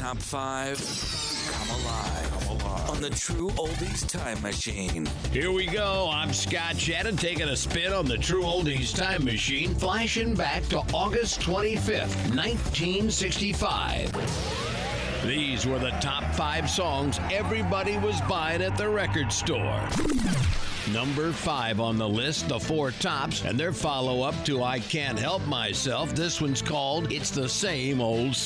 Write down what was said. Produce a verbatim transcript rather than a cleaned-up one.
top five come alive, come alive on the True Oldies Time Machine. Here we go. I'm Scott Shannon taking a spin on the True Oldies Time Machine, flashing back to August twenty-fifth, nineteen sixty-five. These were the top five songs everybody was buying at the record store. Number five on the list, the Four Tops, and their follow-up to I Can't Help Myself. This one's called It's the Same Old